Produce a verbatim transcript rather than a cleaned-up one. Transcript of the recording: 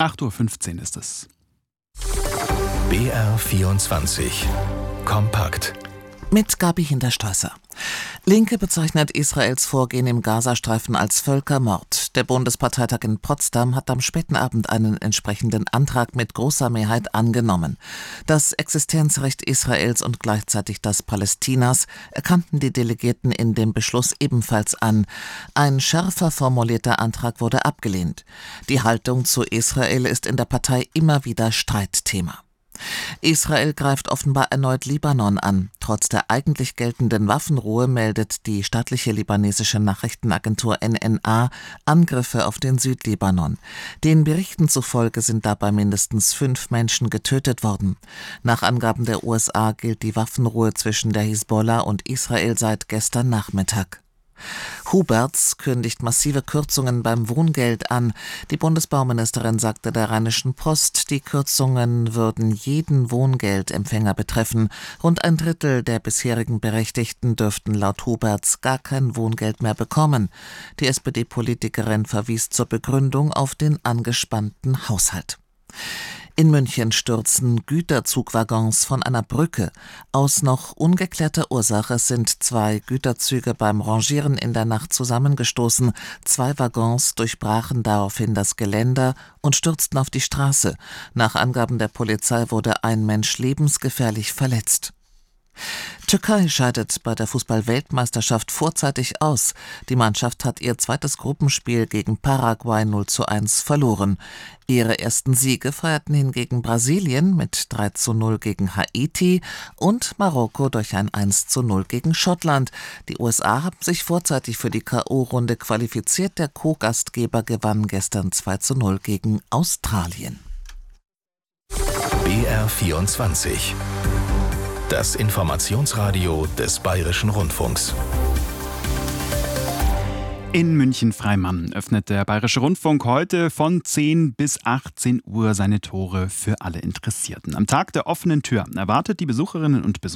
acht Uhr fünfzehn ist es. B R vierundzwanzig Kompakt. Mit Gabi Hinterstoesser. Linke bezeichnet Israels Vorgehen im Gazastreifen als Völkermord. Der Bundesparteitag in Potsdam hat am späten Abend einen entsprechenden Antrag mit großer Mehrheit angenommen. Das Existenzrecht Israels und gleichzeitig das Palästinas erkannten die Delegierten in dem Beschluss ebenfalls an. Ein schärfer formulierter Antrag wurde abgelehnt. Die Haltung zu Israel ist in der Partei immer wieder Streitthema. Israel greift offenbar erneut Libanon an. Trotz der eigentlich geltenden Waffenruhe meldet die staatliche libanesische Nachrichtenagentur N N A Angriffe auf den Südlibanon. Den Berichten zufolge sind dabei mindestens fünf Menschen getötet worden. Nach Angaben der U S A gilt die Waffenruhe zwischen der Hisbollah und Israel seit gestern Nachmittag. Huberts kündigt massive Kürzungen beim Wohngeld an. Die Bundesbauministerin sagte der Rheinischen Post, die Kürzungen würden jeden Wohngeldempfänger betreffen. Rund ein Drittel der bisherigen Berechtigten dürften laut Huberts gar kein Wohngeld mehr bekommen. Die S P D-Politikerin verwies zur Begründung auf den angespannten Haushalt. In München stürzen Güterzugwaggons von einer Brücke. Aus noch ungeklärter Ursache sind zwei Güterzüge beim Rangieren in der Nacht zusammengestoßen. Zwei Waggons durchbrachen daraufhin das Geländer und stürzten auf die Straße. Nach Angaben der Polizei wurde ein Mensch lebensgefährlich verletzt. Türkei scheidet bei der Fußball-Weltmeisterschaft vorzeitig aus. Die Mannschaft hat ihr zweites Gruppenspiel gegen Paraguay null zu eins verloren. Ihre ersten Siege feierten hingegen Brasilien mit drei zu null gegen Haiti und Marokko durch ein eins zu null gegen Schottland. Die U S A haben sich vorzeitig für die K O-Runde qualifiziert. Der Co-Gastgeber gewann gestern zwei zu null gegen Australien. B R vierundzwanzig. Das Informationsradio des Bayerischen Rundfunks. In München-Freimann öffnet der Bayerische Rundfunk heute von zehn bis achtzehn Uhr seine Tore für alle Interessierten. Am Tag der offenen Tür erwartet die Besucherinnen und Besucher